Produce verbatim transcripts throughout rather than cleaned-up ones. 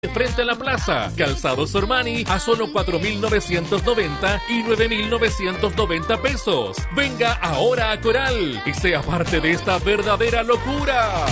frente a la plaza. Calzados Ormani a solo cuatro mil novecientos noventa y nueve mil novecientos noventa pesos. Venga ahora a Coral y sea parte de esta verdadera locura.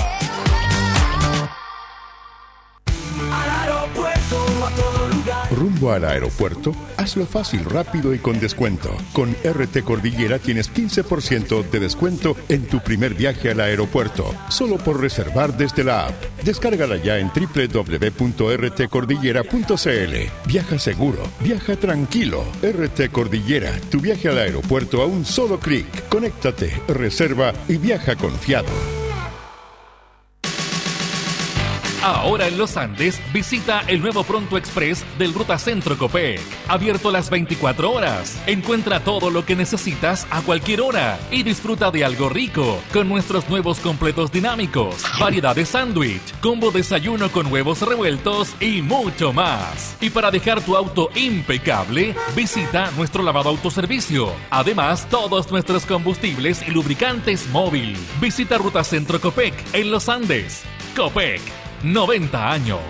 Rumbo al aeropuerto, hazlo fácil, rápido y con descuento. Con R T Cordillera tienes quince por ciento de descuento en tu primer viaje al aeropuerto, solo por reservar desde la app. Descárgala ya en doble u doble u doble u punto r t cordillera punto c l. Viaja seguro, viaja tranquilo. R T Cordillera, tu viaje al aeropuerto a un solo clic. Conéctate, reserva y viaja confiado. Ahora en Los Andes, visita el nuevo Pronto Express del Ruta Centro Copec. Abierto las veinticuatro horas. Encuentra todo lo que necesitas a cualquier hora y disfruta de algo rico con nuestros nuevos completos dinámicos, variedad de sándwich, combo desayuno con huevos revueltos y mucho más. Y para dejar tu auto impecable, visita nuestro lavado autoservicio. Además, todos nuestros combustibles y lubricantes móvil. Visita Ruta Centro Copec en Los Andes. Copec. noventa años.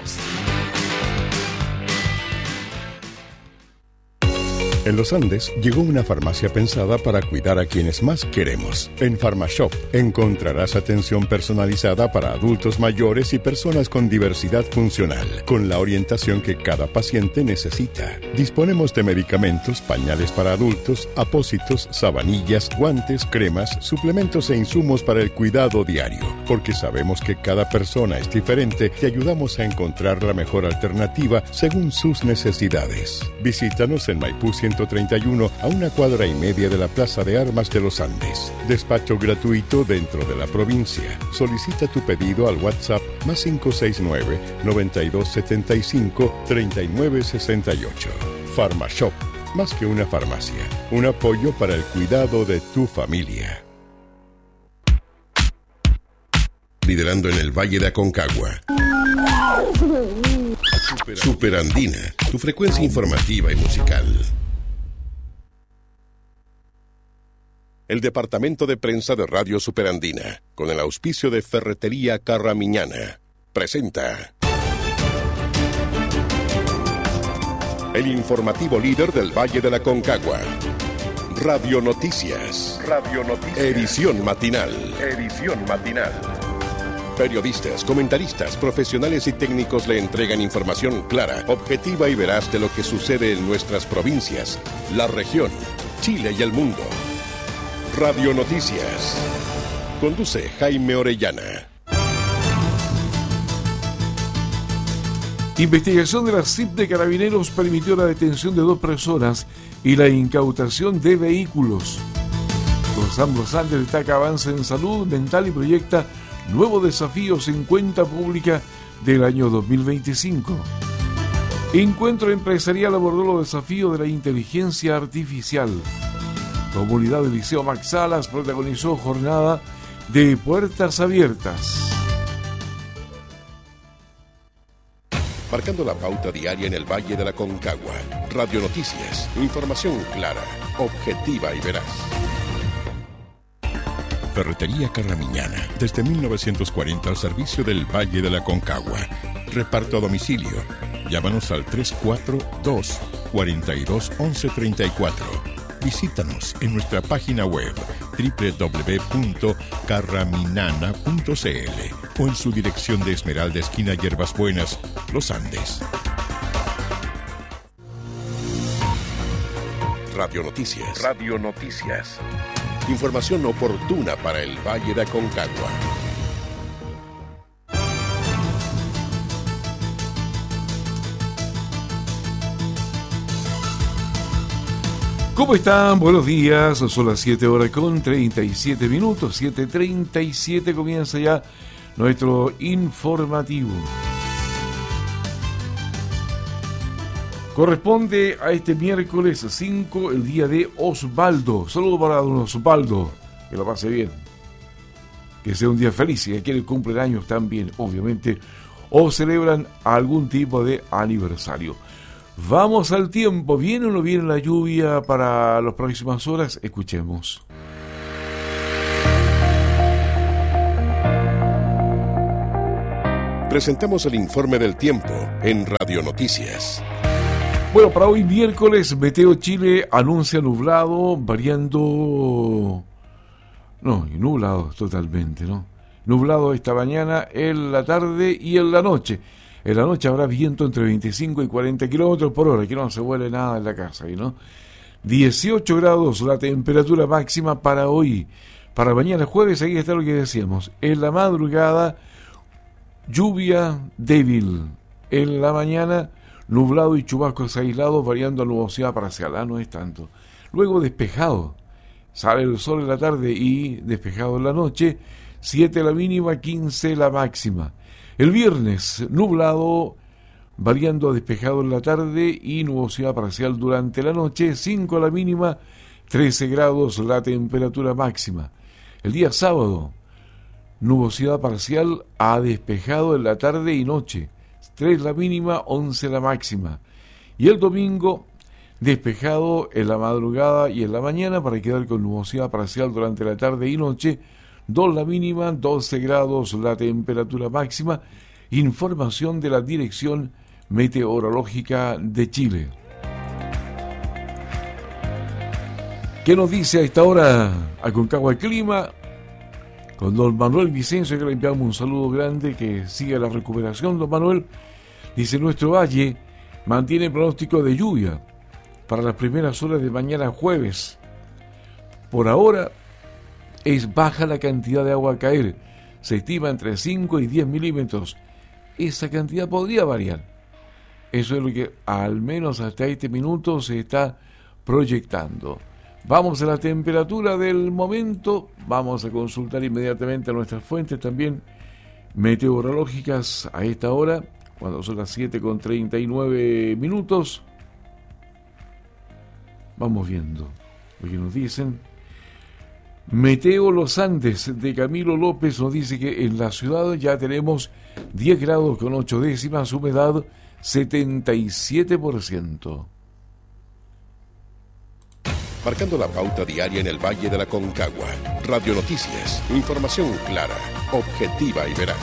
En Los Andes llegó una farmacia pensada para cuidar a quienes más queremos. En PharmaShop encontrarás atención personalizada para adultos mayores y personas con diversidad funcional, con la orientación que cada paciente necesita. Disponemos de medicamentos, pañales para adultos, apósitos, sabanillas, guantes, cremas, suplementos e insumos para el cuidado diario. Porque sabemos que cada persona es diferente, te ayudamos a encontrar la mejor alternativa según sus necesidades. Visítanos en Maipú ciento treinta y uno, a una cuadra y media de la Plaza de Armas de los Andes. Despacho gratuito dentro de la provincia. Solicita tu pedido al WhatsApp más cinco seis nueve, noventa y dos setenta y cinco, treinta y nueve sesenta y ocho. PharmaShop, más que una farmacia, un apoyo para el cuidado de tu familia. Liderando en el Valle de Aconcagua. Superandina, tu frecuencia informativa y musical. El Departamento de Prensa de Radio Superandina, con el auspicio de Ferretería Carramiñana, presenta el informativo líder del Valle de la Aconcagua. Radio Noticias. Radio Noticias. Edición matinal. Edición matinal. Periodistas, comentaristas, profesionales y técnicos le entregan información clara, objetiva y veraz de lo que sucede en nuestras provincias, la región, Chile y el mundo. Radio Noticias. Conduce Jaime Orellana. Investigación de la C I P de Carabineros permitió la detención de dos personas y la incautación de vehículos. Gonzalo Los Andes destaca avance en salud mental y proyecta nuevos desafíos en cuenta pública del año dos mil veinticinco. Encuentro empresarial abordó los desafíos de la inteligencia artificial. Comunidad del Liceo Max Salas protagonizó jornada de puertas abiertas. Marcando la pauta diaria en el Valle de la Aconcagua. Radio Noticias. Información clara, objetiva y veraz. Ferretería Carramiñana. Desde mil novecientos cuarenta al servicio del Valle de la Aconcagua. Reparto a domicilio. Llámanos al tres cuatro dos, cuatro dos, once treinta y cuatro. Visítanos en nuestra página web doble u doble u doble u punto carraminana punto c l o en su dirección de Esmeralda, esquina Hierbas Buenas, Los Andes. Radio Noticias. Radio Noticias. Información oportuna para el Valle de Aconcagua. ¿Cómo están? Buenos días, son las siete horas con treinta y siete minutos, siete treinta y siete, comienza ya nuestro informativo. Corresponde a este miércoles cinco, el día de Osvaldo. Saludos para don Osvaldo, que lo pase bien, que sea un día feliz, y que quienes cumplen años también, obviamente, o celebran algún tipo de aniversario. Vamos al tiempo. ¿Viene o no viene la lluvia para las próximas horas? Escuchemos. presentamos el informe del tiempo en Radio Noticias. Bueno, para hoy miércoles, Meteo Chile anuncia nublado, variando... No, nublado totalmente, ¿no? Nublado esta mañana, en la tarde y en la noche. En la noche habrá viento entre veinticinco y cuarenta kilómetros por hora, que no se vuele nada en la casa, ¿no? dieciocho grados la temperatura máxima para hoy. Para mañana jueves, ahí está lo que decíamos. En la madrugada, lluvia débil. En la mañana, nublado y chubascos aislados, variando a nubosidad parcial. Ah, no es tanto. Luego despejado. Sale el sol en la tarde y despejado en la noche. siete la mínima, quince la máxima. El viernes, nublado, variando a despejado en la tarde y nubosidad parcial durante la noche. cinco la mínima, trece grados la temperatura máxima. El día sábado, nubosidad parcial a despejado en la tarde y noche. tres la mínima, once la máxima. Y el domingo, despejado en la madrugada y en la mañana para quedar con nubosidad parcial durante la tarde y noche. dos la mínima, doce grados la temperatura máxima. Información de la Dirección Meteorológica de Chile. ¿Qué nos dice a esta hora Aconcagua el clima? Con don Manuel Vicencio, que le enviamos un saludo grande, que siga la recuperación, don Manuel. Dice, nuestro valle mantiene pronóstico de lluvia para las primeras horas de mañana jueves. Por ahora es baja la cantidad de agua a caer, se estima entre cinco y diez milímetros. Esa cantidad podría variar. Eso es lo que al menos hasta este minuto se está proyectando. Vamos a la temperatura del momento, vamos a consultar inmediatamente a nuestras fuentes también meteorológicas a esta hora, cuando son las siete con treinta y nueve minutos. Vamos viendo lo que nos dicen. Meteo Los Andes de Camilo López nos dice que en la ciudad ya tenemos diez grados con ocho décimas, humedad setenta y siete por ciento. Marcando la pauta diaria en el Valle de la Aconcagua. Radio Noticias, información clara, objetiva y veraz.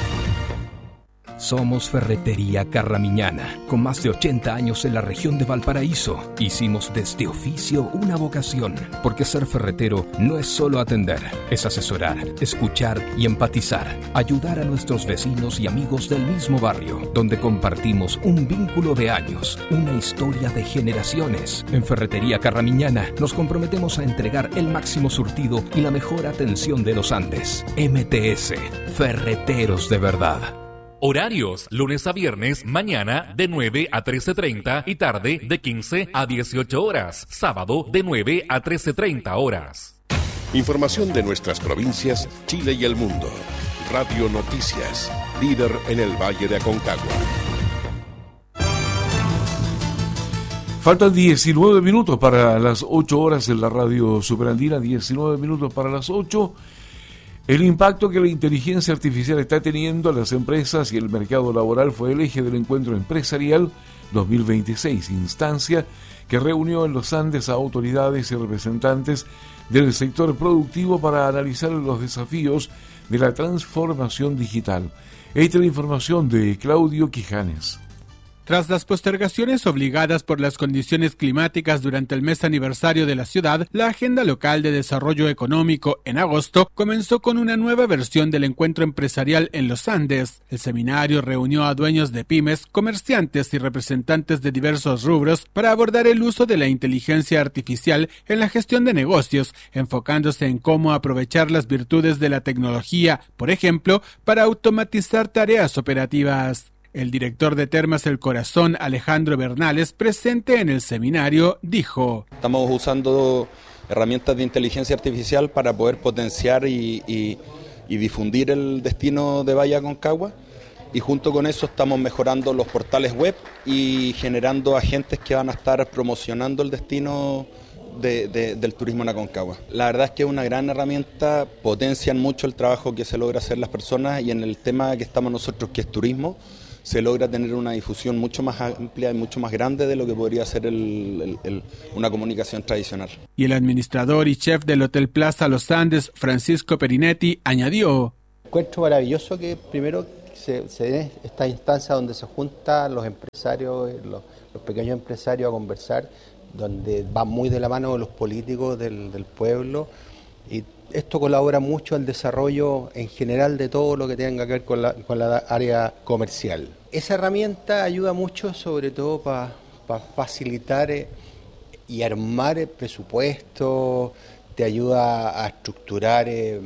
Somos Ferretería Carramiñana, con más de ochenta años en la región de Valparaíso. Hicimos de este oficio una vocación, porque ser ferretero no es solo atender, es asesorar, escuchar y empatizar, ayudar a nuestros vecinos y amigos del mismo barrio, donde compartimos un vínculo de años, una historia de generaciones. En Ferretería Carramiñana nos comprometemos a entregar el máximo surtido y la mejor atención de los Andes. M T S, Ferreteros de verdad. Horarios, lunes a viernes, mañana de nueve a trece treinta y tarde de quince a dieciocho horas. Sábado de nueve a trece treinta horas. Información de nuestras provincias, Chile y el mundo. Radio Noticias, líder en el Valle de Aconcagua. Faltan diecinueve minutos para las ocho horas en la radio superandina, diecinueve minutos para las ocho. El impacto que la inteligencia artificial está teniendo en las empresas y el mercado laboral fue el eje del encuentro empresarial dos mil veintiséis, instancia que reunió en los Andes a autoridades y representantes del sector productivo para analizar los desafíos de la transformación digital. Esta es la información de Claudio Quijanes. Tras las postergaciones obligadas por las condiciones climáticas durante el mes aniversario de la ciudad, la Agenda Local de Desarrollo Económico en agosto comenzó con una nueva versión del encuentro empresarial en los Andes. El seminario reunió a dueños de pymes, comerciantes y representantes de diversos rubros para abordar el uso de la inteligencia artificial en la gestión de negocios, enfocándose en cómo aprovechar las virtudes de la tecnología, por ejemplo, para automatizar tareas operativas. El director de Termas El Corazón, Alejandro Bernales, presente en el seminario, dijo: Estamos usando herramientas de inteligencia artificial para poder potenciar y, y, y difundir el destino de Valle Aconcagua, y junto con eso estamos mejorando los portales web y generando agentes que van a estar promocionando el destino de, de, del turismo en Aconcagua. La verdad es que es una gran herramienta, potencian mucho el trabajo que se logra hacer las personas, y en el tema que estamos nosotros, que es turismo, se logra tener una difusión mucho más amplia y mucho más grande de lo que podría ser el, el, el, una comunicación tradicional. Y el administrador y chef del Hotel Plaza Los Andes, Francisco Perinetti, añadió: Encuentro maravilloso que primero se, se dé esta instancia donde se juntan los empresarios, los, los pequeños empresarios a conversar, donde va muy de la mano de los políticos del, del pueblo, y esto colabora mucho al desarrollo en general de todo lo que tenga que ver con la, con la área comercial. Esa herramienta ayuda mucho, sobre todo para pa facilitar eh, y armar el presupuesto, te ayuda a estructurar eh,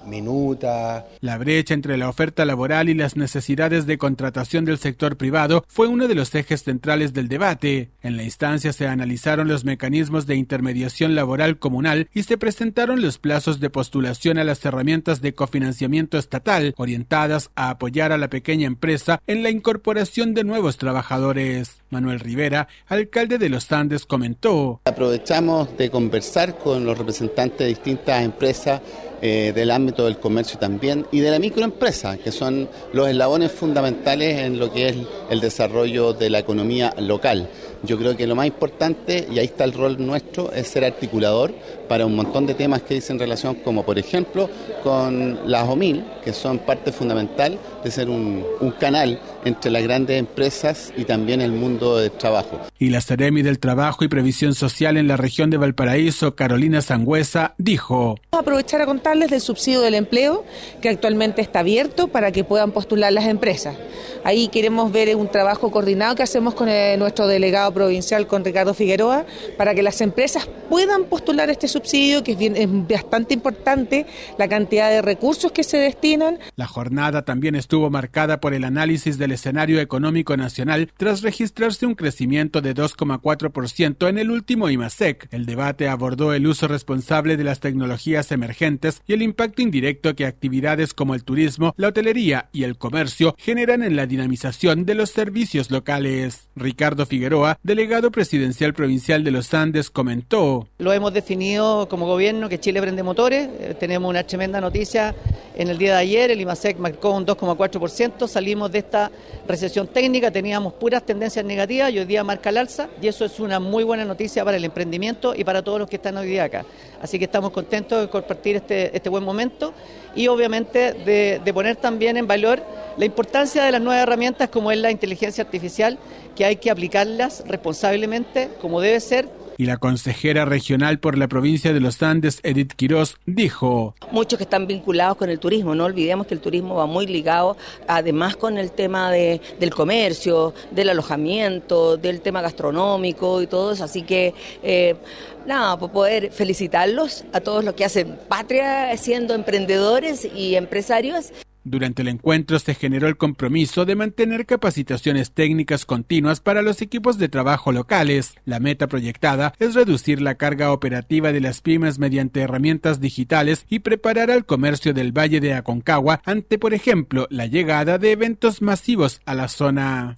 minutas. La brecha entre la oferta laboral y las necesidades de contratación del sector privado fue uno de los ejes centrales del debate. En la instancia se analizaron los mecanismos de intermediación laboral comunal y se presentaron los plazos de postulación a las herramientas de cofinanciamiento estatal, orientadas a apoyar a la pequeña empresa en la incorporación de nuevos trabajadores. Manuel Rivera, alcalde de Los Andes, comentó: aprovechamos de conversar con los representantes de distintas empresas eh, del ámbito del comercio también y de la microempresa, que son los eslabones fundamentales en lo que es el desarrollo de la economía local. Yo creo que lo más importante, y ahí está el rol nuestro, es ser articulador para un montón de temas que dicen relación, como por ejemplo con las O M I L, que son parte fundamental de ser un, un canal entre las grandes empresas y también el mundo del trabajo. Y la Seremi del Trabajo y Previsión Social en la región de Valparaíso, Carolina Sangüesa, dijo: aprovechar a contarles del subsidio del empleo, que actualmente está abierto para que puedan postular las empresas. Ahí queremos ver un trabajo coordinado que hacemos con el, nuestro delegado provincial, con Ricardo Figueroa, para que las empresas puedan postular este subsidio, que es, bien, es bastante importante la cantidad de recursos que se destinan. La jornada también estuvo marcada por el análisis del escenario económico nacional tras registrarse un crecimiento de dos coma cuatro por ciento en el último IMASEC. El debate abordó el uso responsable de las tecnologías emergentes y el impacto indirecto que actividades como el turismo, la hotelería y el comercio generan en la dinamización de los servicios locales. Ricardo Figueroa, delegado presidencial provincial de Los Andes, comentó: lo hemos definido como gobierno que Chile prende motores. Eh, tenemos una tremenda noticia en el día de ayer. El IMASEC marcó un dos coma cuatro por ciento. Salimos de esta recesión técnica, teníamos puras tendencias negativas y hoy día marca el alza, y eso es una muy buena noticia para el emprendimiento y para todos los que están hoy día acá. Así que estamos contentos de compartir este, este buen momento y obviamente de, de poner también en valor la importancia de las nuevas herramientas como es la inteligencia artificial, que hay que aplicarlas responsablemente como debe ser. Y la consejera regional por la provincia de Los Andes, Edith Quiroz, dijo: muchos que están vinculados con el turismo, no olvidemos que el turismo va muy ligado además con el tema de, del comercio, del alojamiento, del tema gastronómico y todo eso, así que eh, nada, por poder felicitarlos a todos los que hacen patria siendo emprendedores y empresarios. Durante el encuentro se generó el compromiso de mantener capacitaciones técnicas continuas para los equipos de trabajo locales. La meta proyectada es reducir la carga operativa de las pymes mediante herramientas digitales y preparar al comercio del Valle de Aconcagua ante, por ejemplo, la llegada de eventos masivos a la zona.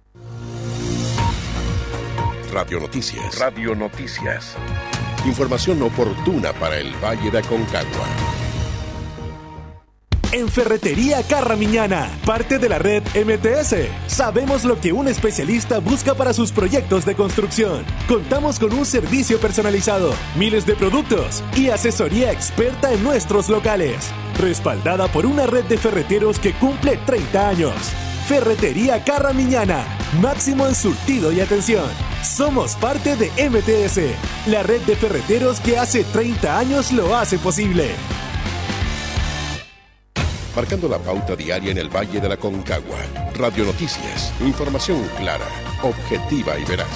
Radio Noticias. Radio Noticias. Información oportuna para el Valle de Aconcagua. En Ferretería Carramiñana, parte de la red M T S. Sabemos lo que un especialista busca para sus proyectos de construcción. Contamos con un servicio personalizado, miles de productos y asesoría experta en nuestros locales. Respaldada por una red de ferreteros que cumple treinta años. Ferretería Carramiñana, máximo en surtido y atención. Somos parte de M T S, la red de ferreteros que hace treinta años lo hace posible. Marcando la pauta diaria en el Valle de la Aconcagua. Radio Noticias. Información clara, objetiva y veraz.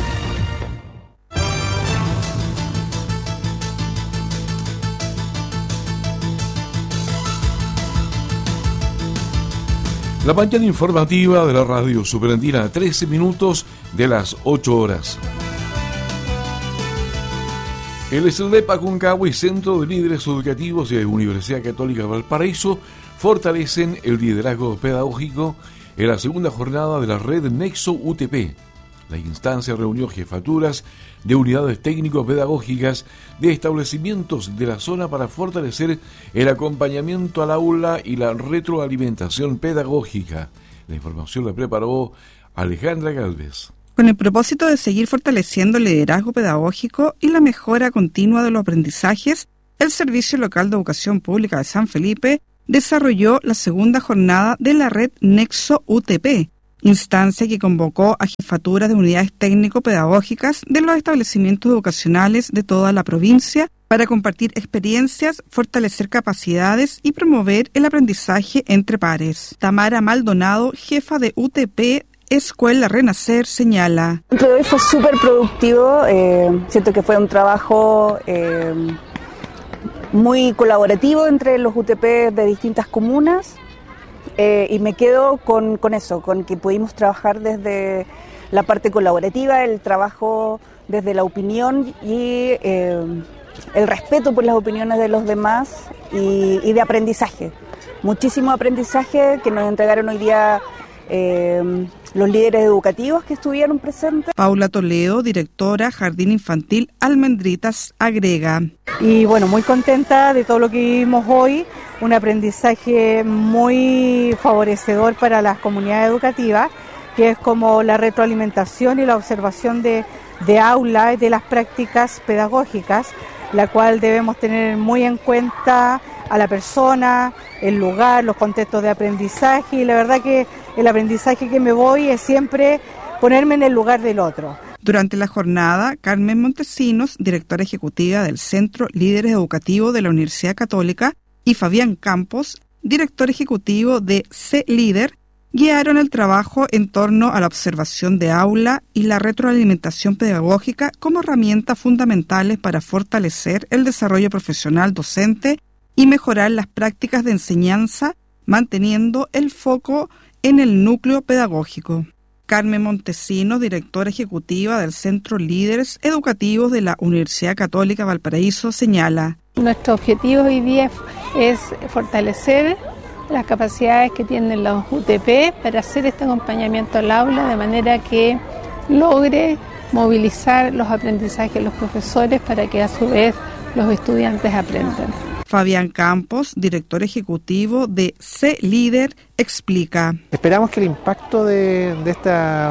La mañana informativa de la Radio Superandina, a trece minutos de las ocho horas. El SELDEP Aconcagua y Centro de Líderes Educativos de Universidad Católica de Valparaíso fortalecen el liderazgo pedagógico en la segunda jornada de la red Nexo U T P. La instancia reunió jefaturas de unidades técnico-pedagógicas de establecimientos de la zona para fortalecer el acompañamiento al aula y la retroalimentación pedagógica. La información la preparó Alejandra Gálvez. Con el propósito de seguir fortaleciendo el liderazgo pedagógico y la mejora continua de los aprendizajes, el Servicio Local de Educación Pública de San Felipe desarrolló la segunda jornada de la red Nexo U T P, instancia que convocó a jefaturas de unidades técnico-pedagógicas de los establecimientos educacionales de toda la provincia para compartir experiencias, fortalecer capacidades y promover el aprendizaje entre pares. Tamara Maldonado, jefa de U T P Escuela Renacer, señala. El encuentro de hoy fue súper productivo, eh, siento que fue un trabajo eh, muy colaborativo entre los U T P de distintas comunas. Eh, y me quedo con, con eso, con que pudimos trabajar desde la parte colaborativa, el trabajo desde la opinión y eh, el respeto por las opiniones de los demás y, y de aprendizaje. Muchísimo aprendizaje que nos entregaron hoy día eh, los líderes educativos que estuvieron presentes. Paula Toledo, directora Jardín Infantil Almendritas, agrega. Y bueno, muy contenta de todo lo que vivimos hoy. Un aprendizaje muy favorecedor para las comunidades educativas, que es como la retroalimentación y la observación de, de aula y de las prácticas pedagógicas, la cual debemos tener muy en cuenta a la persona, el lugar, los contextos de aprendizaje, y la verdad que el aprendizaje que me voy es siempre ponerme en el lugar del otro. Durante la jornada, Carmen Montesinos, directora ejecutiva del Centro Líderes Educativos de la Universidad Católica, y Fabián Campos, director ejecutivo de C-Líder, guiaron el trabajo en torno a la observación de aula y la retroalimentación pedagógica como herramientas fundamentales para fortalecer el desarrollo profesional docente y mejorar las prácticas de enseñanza, manteniendo el foco en el núcleo pedagógico. Carmen Montesinos, directora ejecutiva del Centro Líderes Educativos de la Universidad Católica Valparaíso, señala. Nuestro objetivo hoy día es fortalecer las capacidades que tienen los U T P para hacer este acompañamiento al aula de manera que logre movilizar los aprendizajes de los profesores para que a su vez los estudiantes aprendan. Fabián Campos, director ejecutivo de C-Líder, explica. Esperamos que el impacto de, de este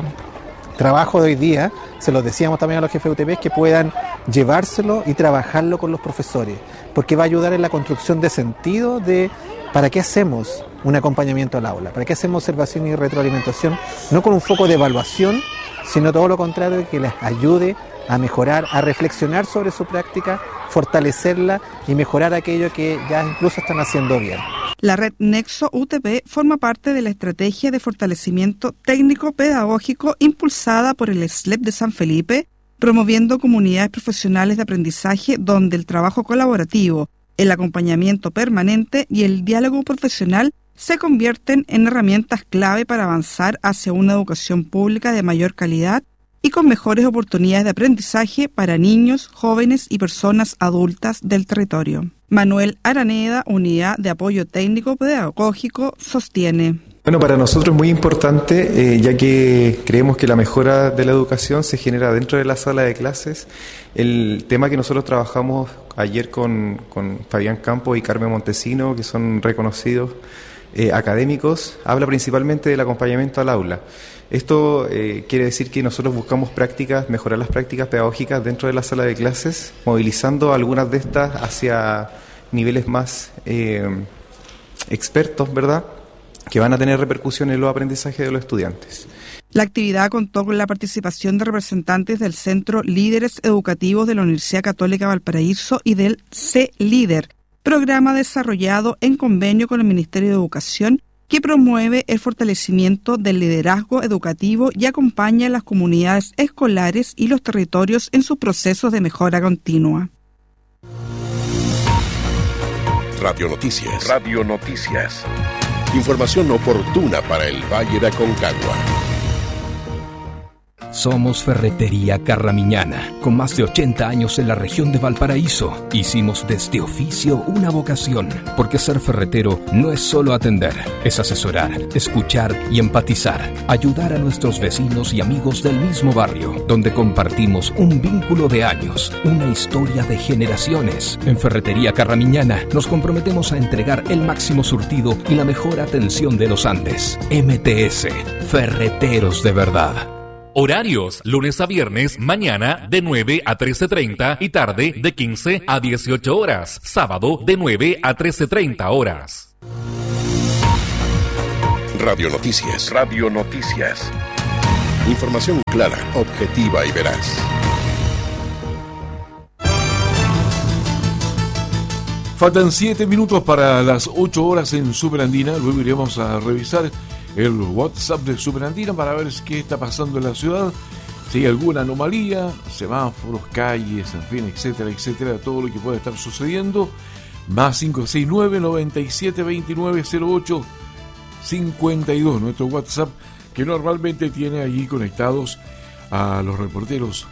trabajo de hoy día, se lo decíamos también a los jefes de U T P, que puedan llevárselo y trabajarlo con los profesores, porque va a ayudar en la construcción de sentido de para qué hacemos un acompañamiento al aula, para qué hacemos observación y retroalimentación, no con un foco de evaluación, sino todo lo contrario, que les ayude a mejorar, a reflexionar sobre su práctica, fortalecerla y mejorar aquello que ya incluso están haciendo bien. La red Nexo U T P forma parte de la estrategia de fortalecimiento técnico-pedagógico impulsada por el S L E P de San Felipe, promoviendo comunidades profesionales de aprendizaje donde el trabajo colaborativo, el acompañamiento permanente y el diálogo profesional se convierten en herramientas clave para avanzar hacia una educación pública de mayor calidad y con mejores oportunidades de aprendizaje para niños, jóvenes y personas adultas del territorio. Manuel Araneda, Unidad de Apoyo Técnico Pedagógico, sostiene. Bueno, para nosotros es muy importante, eh, ya que creemos que la mejora de la educación se genera dentro de la sala de clases. El tema que nosotros trabajamos ayer con, con Fabián Campos y Carmen Montesinos, que son reconocidos eh, académicos, habla principalmente del acompañamiento al aula. Esto eh, quiere decir que nosotros buscamos prácticas, mejorar las prácticas pedagógicas dentro de la sala de clases, movilizando algunas de estas hacia niveles más eh, expertos, ¿verdad?, que van a tener repercusión en los aprendizajes de los estudiantes. La actividad contó con la participación de representantes del Centro Líderes Educativos de la Universidad Católica Valparaíso y del C-Líder, programa desarrollado en convenio con el Ministerio de Educación que promueve el fortalecimiento del liderazgo educativo y acompaña a las comunidades escolares y los territorios en sus procesos de mejora continua. Radio Noticias. Radio Noticias. Información oportuna para el Valle de Aconcagua. Somos Ferretería Carramiñana, con más de ochenta años en la región de Valparaíso. Hicimos de este oficio una vocación, porque ser ferretero no es solo atender, es asesorar, escuchar y empatizar, ayudar a nuestros vecinos y amigos del mismo barrio, donde compartimos un vínculo de años, una historia de generaciones. En Ferretería Carramiñana nos comprometemos a entregar el máximo surtido y la mejor atención de los Andes. M T S, Ferreteros de verdad. Horarios, lunes a viernes, mañana de nueve a trece treinta y tarde de quince a dieciocho horas. Sábado de nueve a trece treinta horas. Radio Noticias. Radio Noticias. Información clara, objetiva y veraz. Faltan siete minutos para las ocho horas en Superandina. Luego iremos a revisar el WhatsApp de Superandina para ver qué está pasando en la ciudad. Si hay alguna anomalía, semáforos, calles, en fin, etcétera, etcétera, todo lo que pueda estar sucediendo. Más cinco seis nueve, noventa y siete, veintinueve, cero ocho, cincuenta y dos, nuestro WhatsApp que normalmente tiene allí conectados a los reporteros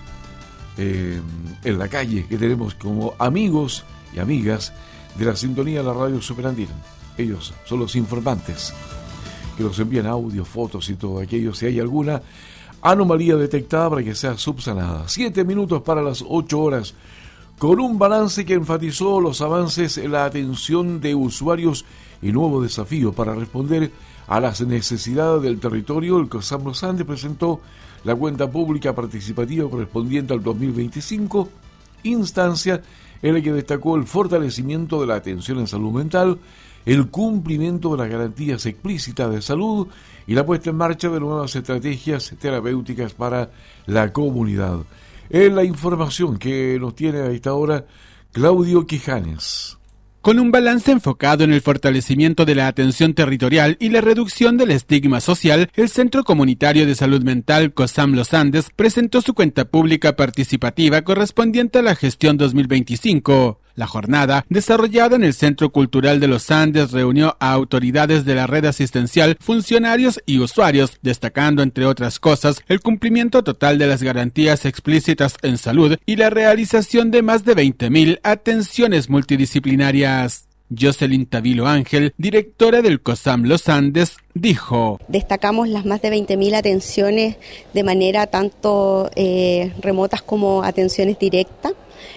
eh, en la calle, que tenemos como amigos y amigas de la sintonía de la radio Superandina. Ellos son los informantes que nos envían audio, fotos y todo aquello, si hay alguna anomalía detectada para que sea subsanada. Siete minutos para las ocho horas, con un balance que enfatizó los avances en la atención de usuarios y nuevos desafíos para responder a las necesidades del territorio. El COSAM Los Andes presentó la cuenta pública participativa correspondiente al dos mil veinticinco, instancia en la que destacó el fortalecimiento de la atención en salud mental, el cumplimiento de las garantías explícitas de salud y la puesta en marcha de nuevas estrategias terapéuticas para la comunidad. Es la información que nos tiene a esta hora Claudio Quijanes. Con un balance enfocado en el fortalecimiento de la atención territorial y la reducción del estigma social, el Centro Comunitario de Salud Mental COSAM Los Andes presentó su cuenta pública participativa correspondiente a la gestión dos mil veinticinco. La jornada, desarrollada en el Centro Cultural de Los Andes, reunió a autoridades de la red asistencial, funcionarios y usuarios, destacando, entre otras cosas, el cumplimiento total de las garantías explícitas en salud y la realización de más de veinte mil atenciones multidisciplinarias. Jocelyn Tavilo Ángel, directora del COSAM Los Andes, dijo: Destacamos las más de veinte mil atenciones de manera tanto eh, remotas como atenciones directas.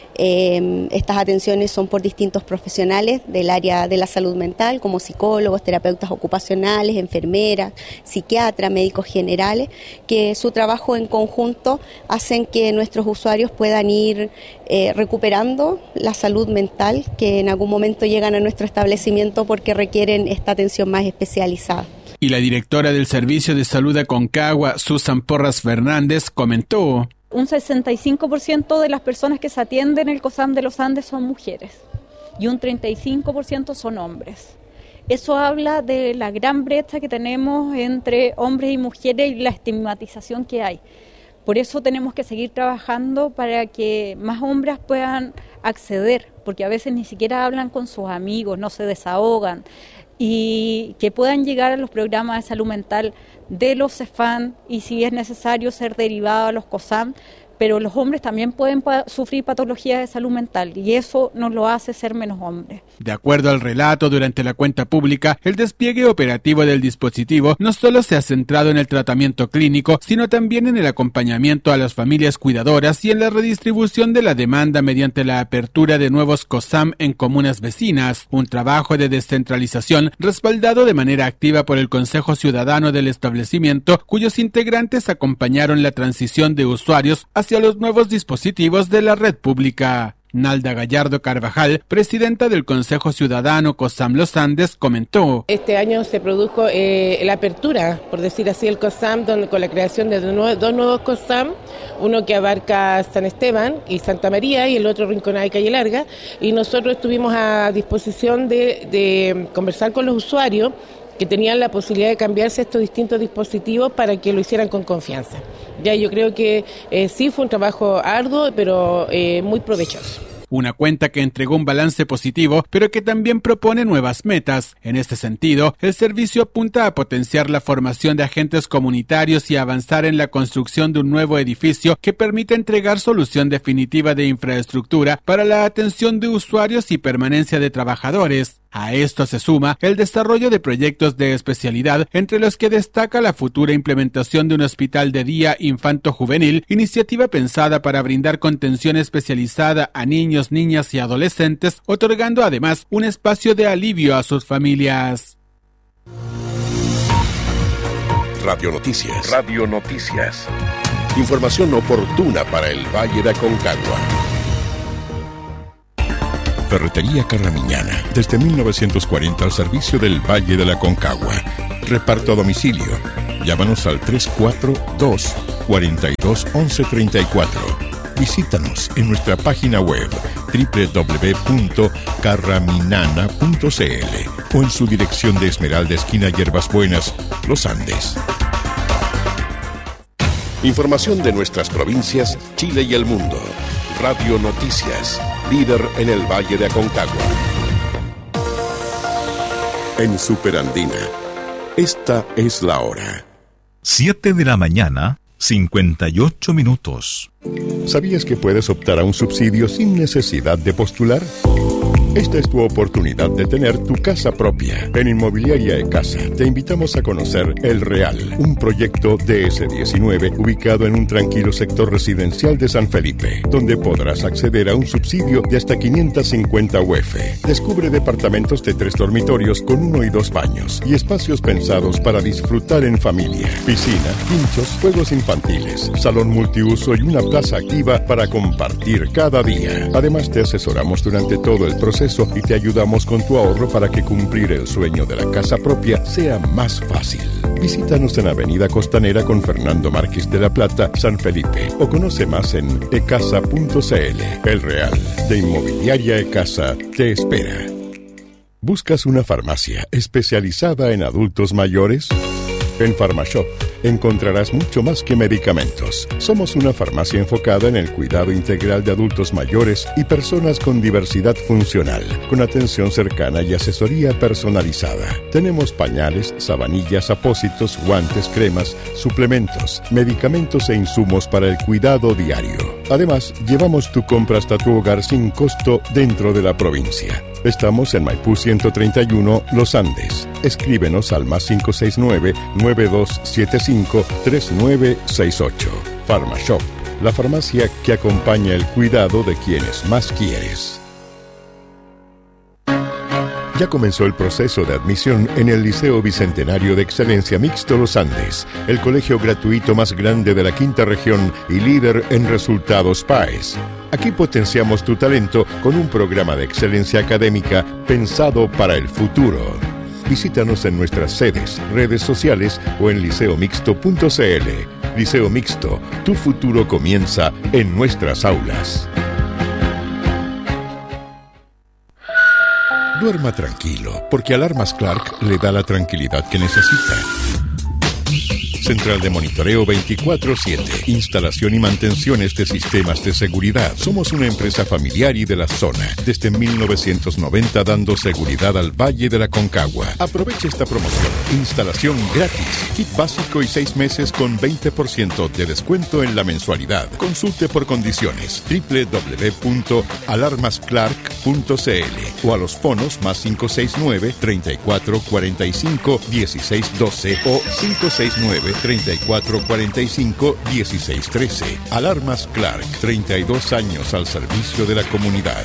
Eh, estas atenciones son por distintos profesionales del área de la salud mental, como psicólogos, terapeutas ocupacionales, enfermeras, psiquiatras, médicos generales, que su trabajo en conjunto hacen que nuestros usuarios puedan ir eh, recuperando la salud mental, que en algún momento llegan a nuestro establecimiento porque requieren esta atención más especializada. Y la directora del Servicio de Salud de Aconcagua, Susan Porras Fernández, comentó: un sesenta y cinco por ciento de las personas que se atienden en el COSAM de los Andes son mujeres y un treinta y cinco por ciento son hombres. Eso habla de la gran brecha que tenemos entre hombres y mujeres y la estigmatización que hay. Por eso tenemos que seguir trabajando para que más hombres puedan acceder, porque a veces ni siquiera hablan con sus amigos, no se desahogan, y que puedan llegar a los programas de salud mental de los CEFAM y si es necesario ser derivados a los COSAM, pero los hombres también pueden pa- sufrir patologías de salud mental y eso nos lo hace ser menos hombres. De acuerdo al relato durante la cuenta pública, el despliegue operativo del dispositivo no solo se ha centrado en el tratamiento clínico, sino también en el acompañamiento a las familias cuidadoras y en la redistribución de la demanda mediante la apertura de nuevos COSAM en comunas vecinas, un trabajo de descentralización respaldado de manera activa por el Consejo Ciudadano del establecimiento, cuyos integrantes acompañaron la transición de usuarios hacia los nuevos dispositivos de la red pública. Nalda Gallardo Carvajal, presidenta del Consejo Ciudadano COSAM Los Andes, comentó: Este año se produjo eh, la apertura, por decir así, el COSAM, donde, con la creación de dos, dos nuevos COSAM, uno que abarca San Esteban y Santa María y el otro Rinconada y Calle Larga, y nosotros estuvimos a disposición de, de conversar con los usuarios que tenían la posibilidad de cambiarse estos distintos dispositivos para que lo hicieran con confianza. Ya yo creo que eh, sí fue un trabajo arduo, pero eh, muy provechoso. Una cuenta que entregó un balance positivo, pero que también propone nuevas metas. En este sentido, el servicio apunta a potenciar la formación de agentes comunitarios y a avanzar en la construcción de un nuevo edificio que permita entregar solución definitiva de infraestructura para la atención de usuarios y permanencia de trabajadores. A esto se suma el desarrollo de proyectos de especialidad, entre los que destaca la futura implementación de un hospital de día infanto-juvenil, iniciativa pensada para brindar contención especializada a niños, niñas y adolescentes, otorgando además un espacio de alivio a sus familias. Radio Noticias. Radio Noticias. Información oportuna para el Valle de Aconcagua. Ferretería Carramiñana, desde mil novecientos cuarenta al servicio del Valle de la Concagua. Reparto a domicilio. Llámanos al tres cuatro dos, cuatro dos, once treinta y cuatro. Visítanos en nuestra página web doble u doble u doble u punto carraminana punto c l o en su dirección de Esmeralda, esquina Hierbas Buenas, Los Andes. Información de nuestras provincias, Chile y el mundo. Radio Noticias, líder en el Valle de Aconcagua. En Superandina, esta es la hora. siete de la mañana, cincuenta y ocho minutos. ¿Sabías que puedes optar a un subsidio sin necesidad de postular? Esta es tu oportunidad de tener tu casa propia. En Inmobiliaria E-Casa te invitamos a conocer El Real, un proyecto D S diecinueve ubicado en un tranquilo sector residencial de San Felipe, donde podrás acceder a un subsidio de hasta quinientos cincuenta U F. Descubre departamentos de tres dormitorios con uno y dos baños y espacios pensados para disfrutar en familia. Piscina, pinchos, juegos infantiles, salón multiuso y una plaza activa para compartir cada día. Además, te asesoramos durante todo el proceso y te ayudamos con tu ahorro para que cumplir el sueño de la casa propia sea más fácil. Visítanos en Avenida Costanera con Fernando Márquez de la Plata, San Felipe, o conoce más en ecasa punto c l. El Real, de Inmobiliaria E-Casa, te espera. ¿Buscas una farmacia especializada en adultos mayores? En Farmashop encontrarás mucho más que medicamentos. Somos una farmacia enfocada en el cuidado integral de adultos mayores y personas con diversidad funcional, con atención cercana y asesoría personalizada. Tenemos pañales, sabanillas, apósitos, guantes, cremas, suplementos, medicamentos e insumos para el cuidado diario. Además, llevamos tu compra hasta tu hogar sin costo dentro de la provincia. Estamos en Maipú ciento treinta y uno, Los Andes. Escríbenos al más cinco seis nueve, nueve dos siete cinco, tres nueve seis ocho. Farmashop, la farmacia que acompaña el cuidado de quienes más quieres. Ya comenzó el proceso de admisión en el Liceo Bicentenario de Excelencia Mixto Los Andes, el colegio gratuito más grande de la quinta región y líder en resultados P A E S. Aquí potenciamos tu talento con un programa de excelencia académica pensado para el futuro. Visítanos en nuestras sedes, redes sociales o en liceo mixto punto c l. Liceo Mixto, tu futuro comienza en nuestras aulas. Duerma tranquilo, porque Alarmas Clark le da la tranquilidad que necesita. Central de monitoreo veinticuatro siete. Instalación y mantenciones de sistemas de seguridad. Somos una empresa familiar y de la zona. Desde mil novecientos noventa dando seguridad al Valle de la Concagua. Aproveche esta promoción. Instalación gratis. Kit básico y seis meses con veinte por ciento de descuento en la mensualidad. Consulte por condiciones. doble u doble u doble u punto alarmas clark punto c l o a los fonos más cinco seis nueve, treinta y cuatro cuarenta y cinco, dieciséis doce o cinco seis nueve, treinta y cuatro cuarenta y cinco, dieciséis trece. Alarmas Clark, treinta y dos años al servicio de la comunidad.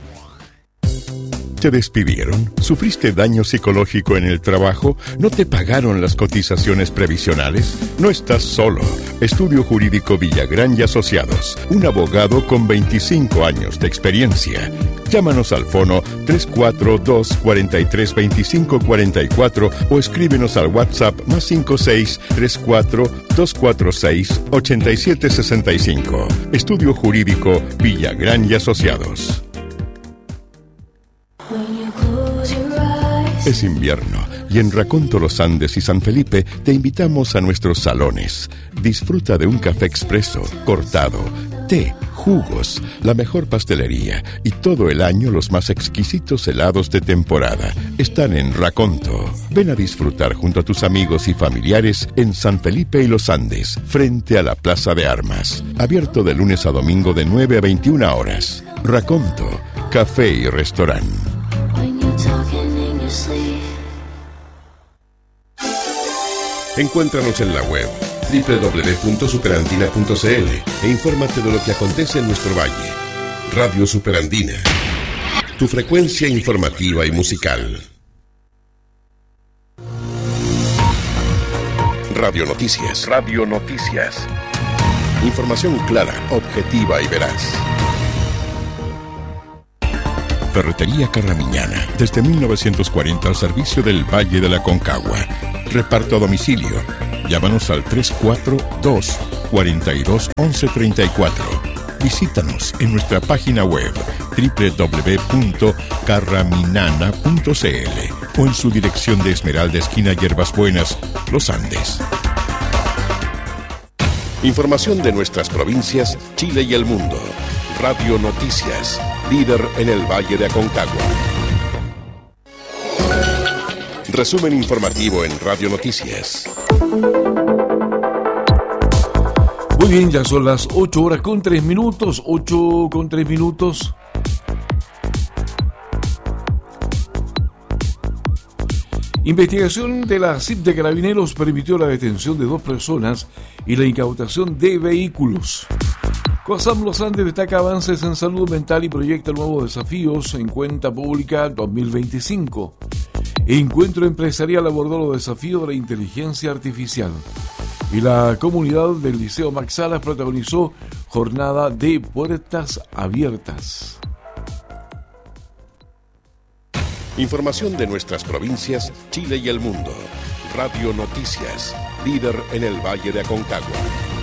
¿Te despidieron? ¿Sufriste daño psicológico en el trabajo? ¿No te pagaron las cotizaciones previsionales? No estás solo. Estudio Jurídico Villagrán y Asociados. Un abogado con veinticinco años de experiencia. Llámanos al fono tres cuatro dos, cuatro tres, dos cinco cuatro cuatro o escríbenos al WhatsApp más cinco seis, tres cuatro, dos cuatro seis, ocho siete seis cinco. Estudio Jurídico Villagrán y Asociados. Es invierno y en Raconto Los Andes y San Felipe te invitamos a nuestros salones. Disfruta de un café expreso, cortado, té, jugos, la mejor pastelería y todo el año los más exquisitos helados de temporada. Están en Raconto. Ven a disfrutar junto a tus amigos y familiares en San Felipe y Los Andes, frente a la Plaza de Armas. Abierto de lunes a domingo de nueve a veintiuna horas. Raconto, café y restaurante. Encuéntranos en la web doble u doble u doble u punto superandina punto c l e infórmate de lo que acontece en nuestro valle. Radio Superandina, tu frecuencia informativa y musical. Radio Noticias. Radio Noticias. Información clara, objetiva y veraz. Ferretería Carramiñana, desde mil novecientos cuarenta al servicio del Valle de la Concagua. Reparto a domicilio. Llámanos al tres cuatro dos, cuatro dos, once treinta y cuatro. Visítanos en nuestra página web doble u doble u doble u punto carraminana punto c l o en su dirección de Esmeralda, esquina Hierbas Buenas, Los Andes. Información de nuestras provincias, Chile y el mundo. Radio Noticias, líder en el Valle de Aconcagua. Resumen informativo en Radio Noticias. Muy bien, ya son las ocho horas con tres minutos, ocho con tres minutos. Investigación de la C I P de Carabineros permitió la detención de dos personas y la incautación de vehículos. COSAM Los Andes destaca avances en salud mental y proyecta nuevos desafíos en cuenta pública dos mil veinticinco. Encuentro empresarial abordó los desafíos de la inteligencia artificial. Y la comunidad del Liceo Max Salas protagonizó jornada de puertas abiertas. Información de nuestras provincias, Chile y el mundo. Radio Noticias, líder en el Valle de Aconcagua.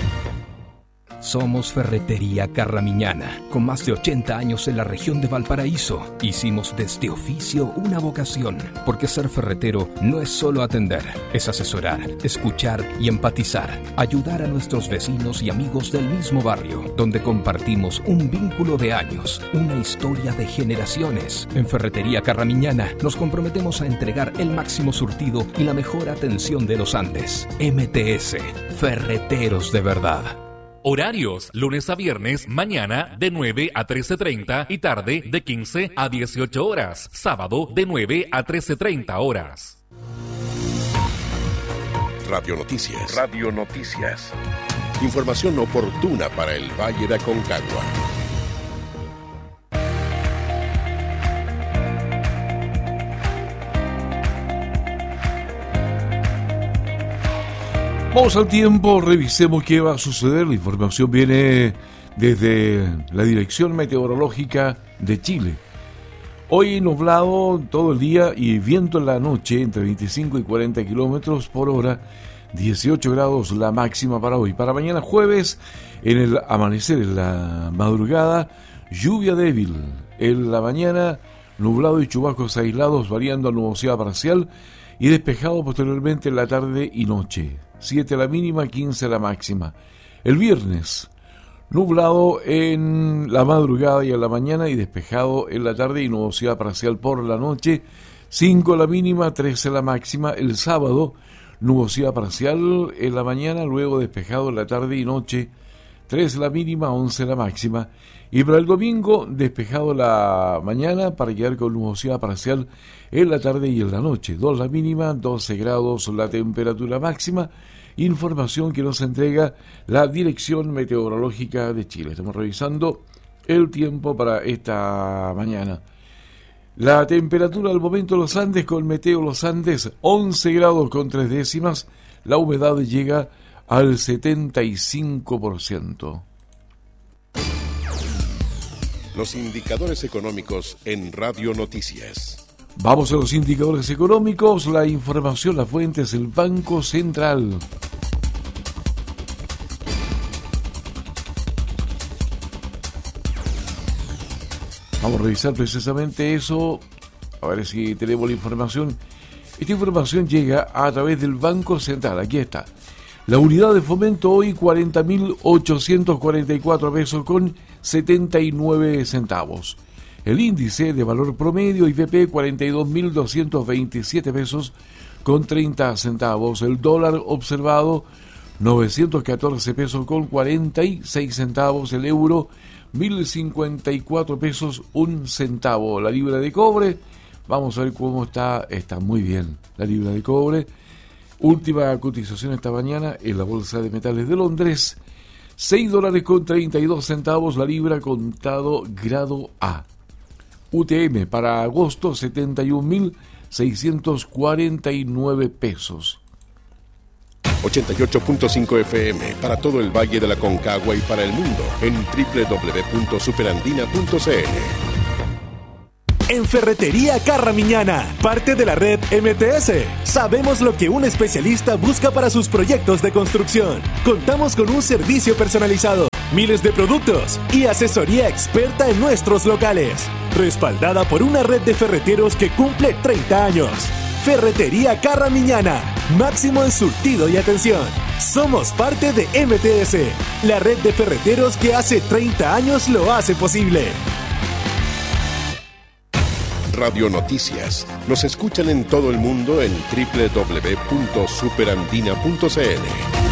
Somos Ferretería Carramiñana, con más de ochenta años en la región de Valparaíso. Hicimos de este oficio una vocación, porque ser ferretero no es solo atender, es asesorar, escuchar y empatizar, ayudar a nuestros vecinos y amigos del mismo barrio, donde compartimos un vínculo de años, una historia de generaciones. En Ferretería Carramiñana nos comprometemos a entregar el máximo surtido y la mejor atención de los Andes. M T S, Ferreteros de verdad. Horarios, lunes a viernes, mañana de nueve a trece treinta y tarde de quince a dieciocho horas. Sábado de nueve a trece treinta horas. Radio Noticias. Radio Noticias. Información oportuna para el Valle de Aconcagua. Vamos al tiempo, revisemos qué va a suceder. La información viene desde la Dirección Meteorológica de Chile. Hoy nublado todo el día y viento en la noche entre veinticinco y cuarenta kilómetros por hora, dieciocho grados la máxima para hoy. Para mañana jueves, en el amanecer, en la madrugada, lluvia débil. En la mañana, nublado y chubascos aislados variando a nubosidad parcial y despejado posteriormente en la tarde y noche. siete la mínima, quince la máxima. El viernes, nublado en la madrugada y en la mañana y despejado en la tarde y nubosidad parcial por la noche. cinco la mínima, trece la máxima. El sábado, nubosidad parcial en la mañana, luego despejado en la tarde y noche. tres la mínima, once la máxima. Y para el domingo, despejado la mañana para quedar con nubosidad parcial en la tarde y en la noche. dos la mínima, doce grados la temperatura máxima. Información que nos entrega la Dirección Meteorológica de Chile. Estamos revisando el tiempo para esta mañana. La temperatura al momento en los Andes con Meteo Los Andes, once grados con tres décimas. La humedad llega al setenta y cinco por ciento. Los indicadores económicos en Radio Noticias. Vamos a los indicadores económicos. La información, la fuente es el Banco Central. Vamos a revisar precisamente eso. A ver si tenemos la información. Esta información llega a través del Banco Central. Aquí está. La unidad de fomento hoy cuarenta mil ochocientos cuarenta y cuatro pesos con setenta y nueve centavos. El índice de valor promedio I P P cuarenta y dos mil doscientos veintisiete pesos con treinta centavos. El dólar observado novecientos catorce pesos con cuarenta y seis centavos. El euro mil cincuenta y cuatro pesos un centavo. La libra de cobre, vamos a ver cómo está. Está muy bien la libra de cobre. Última cotización esta mañana en la Bolsa de Metales de Londres. seis dólares con treinta y dos centavos la libra contado grado A. U T M para agosto setenta y un mil seiscientos cuarenta y nueve pesos. ochenta y ocho punto cinco F M para todo el Valle de la Concagua y para el mundo en doble u doble u doble u punto superandina punto c l. En Ferretería Carramiñana, parte de la red M T S, sabemos lo que un especialista busca para sus proyectos de construcción. Contamos con un servicio personalizado, miles de productos y asesoría experta en nuestros locales, respaldada por una red de ferreteros que cumple treinta años. Ferretería Carramiñana, máximo en surtido y atención. Somos parte de M T S, la red de ferreteros que hace treinta años lo hace posible. Radio Noticias. Nos escuchan en todo el mundo en doble u doble u doble u punto superandina punto c l.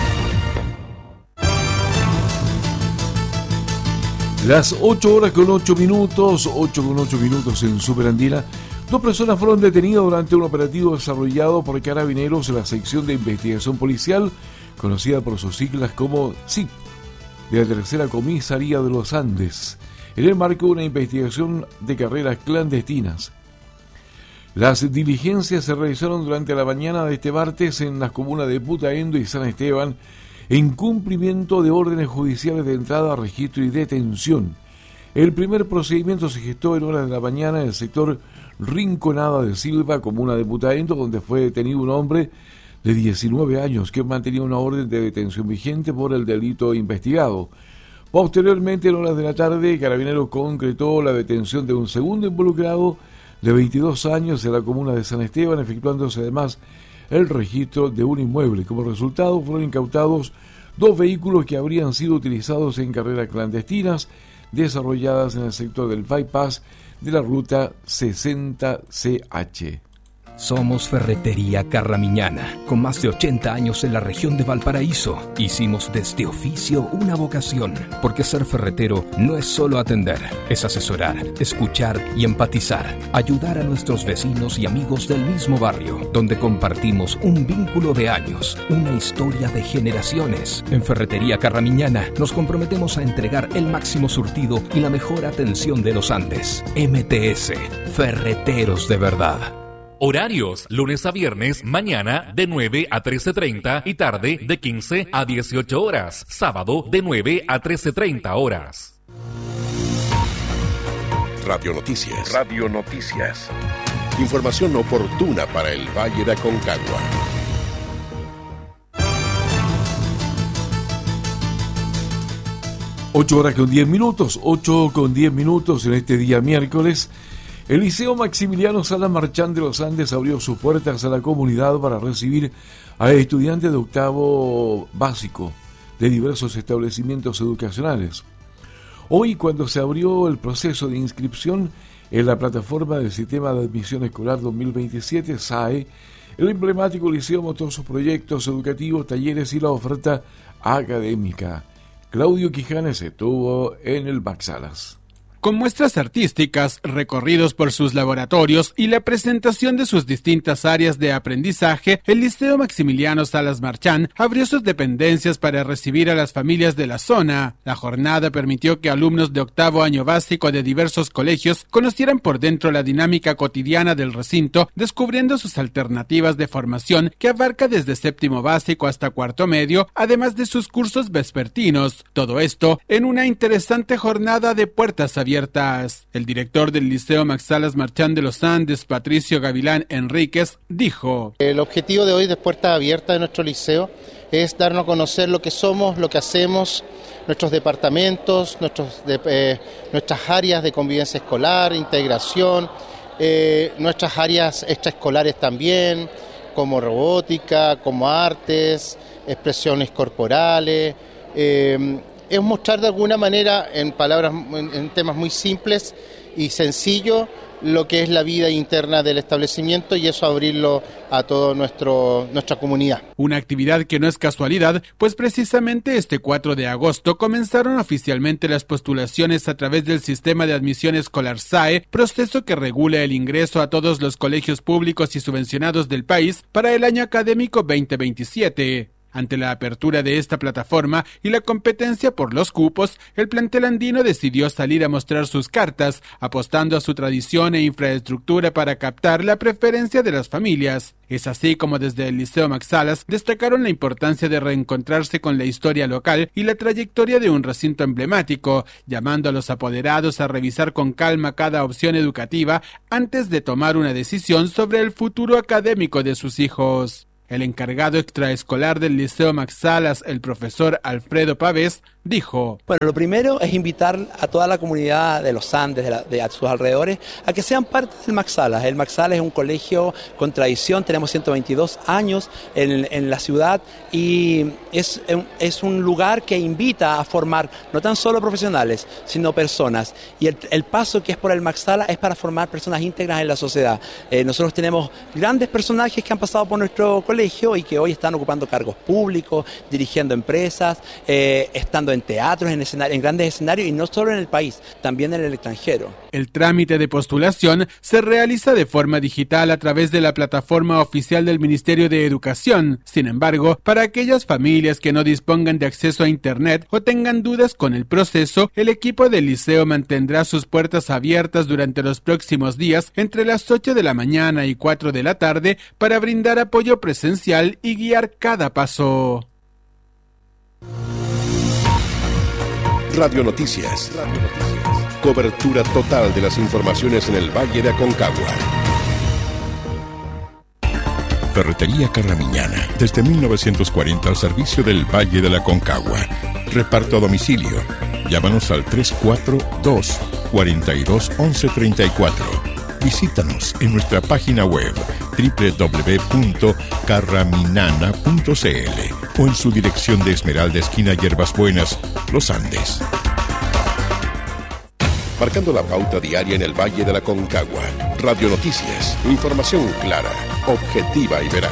Las ocho horas con ocho minutos, ocho con ocho minutos en Superandina. Dos personas fueron detenidas durante un operativo desarrollado por Carabineros en la sección de investigación policial, conocida por sus siglas como S I P, de la Tercera Comisaría de los Andes, en el marco de una investigación de carreras clandestinas. Las diligencias se realizaron durante la mañana de este martes en las comunas de Putaendo y San Esteban, en cumplimiento de órdenes judiciales de entrada, registro y detención. El primer procedimiento se gestó en horas de la mañana en el sector Rinconada de Silva, comuna de Putaendo, donde fue detenido un hombre de diecinueve años que mantenía una orden de detención vigente por el delito investigado. Posteriormente, en horas de la tarde, Carabineros concretó la detención de un segundo involucrado de veintidós años en la comuna de San Esteban, efectuándose además el registro de un inmueble. Como resultado, fueron incautados dos vehículos que habrían sido utilizados en carreras clandestinas desarrolladas en el sector del bypass de la ruta sesenta C H. Somos Ferretería Carramiñana, con más de ochenta años en la región de Valparaíso. Hicimos de este oficio una vocación, porque ser ferretero no es solo atender, es asesorar, escuchar y empatizar, ayudar a nuestros vecinos y amigos del mismo barrio, donde compartimos un vínculo de años, una historia de generaciones. En Ferretería Carramiñana nos comprometemos a entregar el máximo surtido y la mejor atención de los Andes. M T S, Ferreteros de verdad. Horarios, lunes a viernes, mañana de nueve a trece treinta y tarde de quince a dieciocho horas. Sábado de nueve a trece treinta horas. Radio Noticias. Radio Noticias. Información oportuna para el Valle de Aconcagua. Ocho horas con diez minutos, ocho con diez minutos en este día miércoles. El Liceo Maximiliano Salas Marchán de los Andes abrió sus puertas a la comunidad para recibir a estudiantes de octavo básico de diversos establecimientos educacionales. Hoy, cuando se abrió el proceso de inscripción en la plataforma del Sistema de Admisión Escolar dos mil veintisiete, S A E, el emblemático liceo mostró sus proyectos educativos, talleres y la oferta académica. Claudio Quijanes estuvo en el Maxalas. Con muestras artísticas, recorridos por sus laboratorios y la presentación de sus distintas áreas de aprendizaje, el Liceo Maximiliano Salas Marchán abrió sus dependencias para recibir a las familias de la zona. La jornada permitió que alumnos de octavo año básico de diversos colegios conocieran por dentro la dinámica cotidiana del recinto, descubriendo sus alternativas de formación que abarca desde séptimo básico hasta cuarto medio, además de sus cursos vespertinos. Todo esto en una interesante jornada de puertas abiertas. El director del Liceo Max Salas Marchán de los Andes, Patricio Gavilán Enríquez, dijo: El objetivo de hoy de Puertas Abiertas de nuestro liceo es darnos a conocer lo que somos, lo que hacemos, nuestros departamentos, nuestros de, eh, nuestras áreas de convivencia escolar, integración, eh, nuestras áreas extraescolares también, como robótica, como artes, expresiones corporales. Eh, Es mostrar de alguna manera, en palabras, en, en temas muy simples y sencillos, lo que es la vida interna del establecimiento y eso abrirlo a toda nuestra comunidad. Una actividad que no es casualidad, pues precisamente este cuatro de agosto comenzaron oficialmente las postulaciones a través del Sistema de Admisión Escolar S A E, proceso que regula el ingreso a todos los colegios públicos y subvencionados del país para el año académico veinte veintisiete. Ante la apertura de esta plataforma y la competencia por los cupos, el plantel andino decidió salir a mostrar sus cartas, apostando a su tradición e infraestructura para captar la preferencia de las familias. Es así como desde el Liceo Max Salas destacaron la importancia de reencontrarse con la historia local y la trayectoria de un recinto emblemático, llamando a los apoderados a revisar con calma cada opción educativa antes de tomar una decisión sobre el futuro académico de sus hijos. El encargado extraescolar del Liceo Max Salas, el profesor Alfredo Pavés, dijo: Bueno, lo primero es invitar a toda la comunidad de los Andes, de, la, de a sus alrededores, a que sean parte del Max Salas. El Max Salas es un colegio con tradición, tenemos ciento veintidós años en, en la ciudad y es, es un lugar que invita a formar no tan solo profesionales, sino personas. Y el, el paso que es por el Max Salas es para formar personas íntegras en la sociedad. Eh, nosotros tenemos grandes personajes que han pasado por nuestro colegio y que hoy están ocupando cargos públicos, dirigiendo empresas, eh, estando en teatros, en, escenario, en grandes escenarios y no solo en el país, también en el extranjero. El trámite de postulación se realiza de forma digital a través de la plataforma oficial del Ministerio de Educación. Sin embargo, para aquellas familias que no dispongan de acceso a Internet o tengan dudas con el proceso, el equipo del liceo mantendrá sus puertas abiertas durante los próximos días entre las ocho de la mañana y cuatro de la tarde para brindar apoyo presencial y guiar cada paso. Radio Noticias. Cobertura total de las informaciones en el Valle de Aconcagua. Ferretería Carramiñana, desde mil novecientos cuarenta al servicio del Valle de la Aconcagua. Reparto a domicilio. Llámanos al tres cuatro dos, cuatro dos, once treinta y cuatro. Visítanos en nuestra página web doble u doble u doble u punto carraminana punto c l o en su dirección de Esmeralda, esquina Hierbas Buenas, Los Andes. Marcando la pauta diaria en el Valle de la Aconcagua. Radio Noticias, información clara, objetiva y veraz.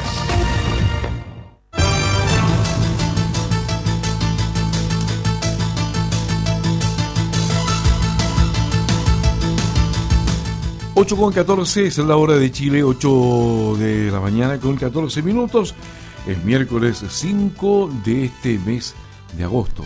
ocho con catorce es la hora de Chile, ocho de la mañana con catorce minutos. Es miércoles cinco de este mes de agosto.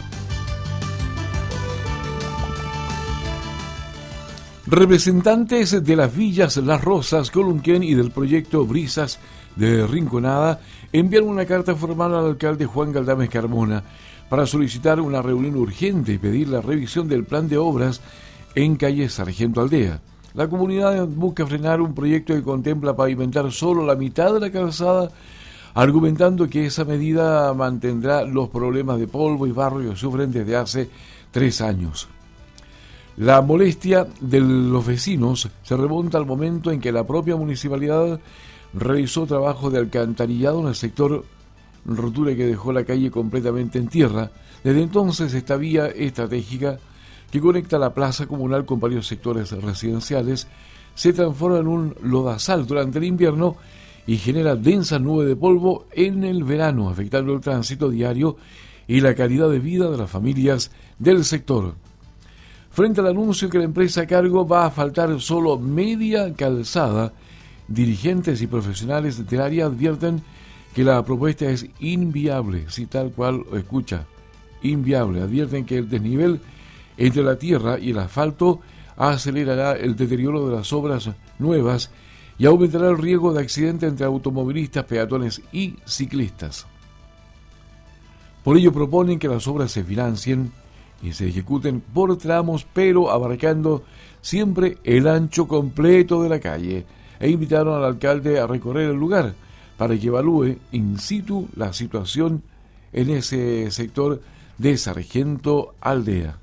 Representantes de las villas Las Rosas, Colunquén y del proyecto Brisas de Rinconada enviaron una carta formal al alcalde Juan Galdames Carmona para solicitar una reunión urgente y pedir la revisión del plan de obras en calle Sargento Aldea. La comunidad busca frenar un proyecto que contempla pavimentar solo la mitad de la calzada, argumentando que esa medida mantendrá los problemas de polvo y barro que sufren desde hace tres años. La molestia de los vecinos se remonta al momento en que la propia municipalidad realizó trabajo de alcantarillado en el sector, rotura que dejó la calle completamente en tierra. Desde entonces, esta vía estratégica que conecta la plaza comunal con varios sectores residenciales se transforma en un lodazal durante el invierno y genera densas nubes de polvo en el verano, afectando el tránsito diario y la calidad de vida de las familias del sector. Frente al anuncio que la empresa a cargo va a faltar solo media calzada, dirigentes y profesionales del área advierten que la propuesta es inviable, si tal cual lo escucha, inviable. Advierten que el desnivel entre la tierra y el asfalto acelerará el deterioro de las obras nuevas y aumentará el riesgo de accidente entre automovilistas, peatones y ciclistas. Por ello proponen que las obras se financien y se ejecuten por tramos, pero abarcando siempre el ancho completo de la calle, e invitaron al alcalde a recorrer el lugar para que evalúe in situ la situación en ese sector de Sargento Aldea.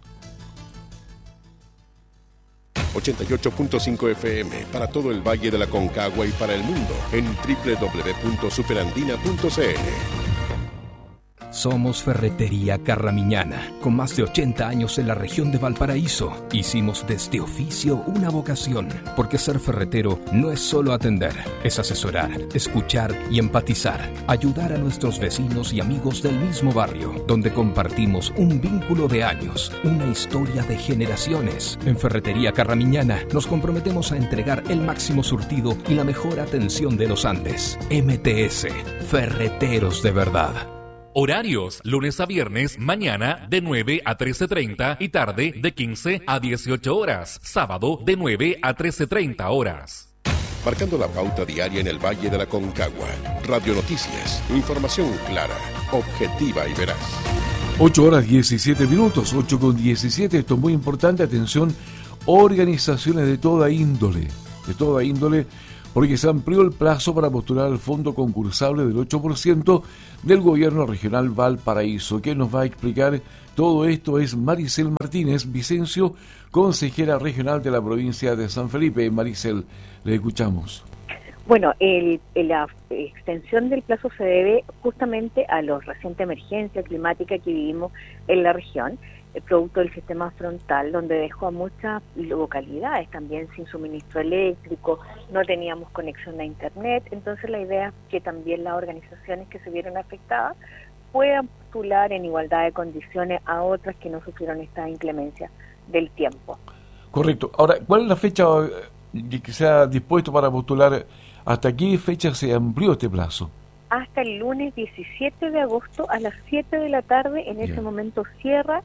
ochenta y ocho punto cinco F M para todo el Valle de la Aconcagua y para el mundo en doble u doble u doble u punto superandina punto c l. Somos Ferretería Carramiñana, con más de ochenta años en la región de Valparaíso. Hicimos de este oficio una vocación, porque ser ferretero no es solo atender, es asesorar, escuchar y empatizar, ayudar a nuestros vecinos y amigos del mismo barrio, donde compartimos un vínculo de años, una historia de generaciones. En Ferretería Carramiñana nos comprometemos a entregar el máximo surtido y la mejor atención de los Andes. M T S, Ferreteros de verdad. Horarios, lunes a viernes, mañana de nueve a trece treinta y tarde de quince a dieciocho horas. Sábado de nueve a trece treinta horas. Marcando la pauta diaria en el Valle de la Concagua. Radio Noticias. Información clara, objetiva y veraz. ocho horas diecisiete minutos, ocho con diecisiete. Esto es muy importante. Atención, organizaciones de toda índole. De toda índole. Porque se amplió el plazo para postular al fondo concursable del ocho por ciento del Gobierno Regional Valparaíso. ¿Quién nos va a explicar todo esto? Es Maricel Martínez Vicencio, consejera regional de la provincia de San Felipe. Maricel, le escuchamos. Bueno, el, la extensión del plazo se debe justamente a la reciente emergencia climática que vivimos en la región, el producto del sistema frontal, donde dejó a muchas localidades también sin suministro eléctrico, no teníamos conexión a internet. Entonces la idea es que también las organizaciones que se vieron afectadas puedan postular en igualdad de condiciones a otras que no sufrieron esta inclemencia del tiempo. Correcto. Ahora, ¿cuál es la fecha que se ha dispuesto para postular? ¿Hasta qué fecha se amplió este plazo? Hasta el lunes diecisiete de agosto a las siete de la tarde. En Bien. Ese momento cierra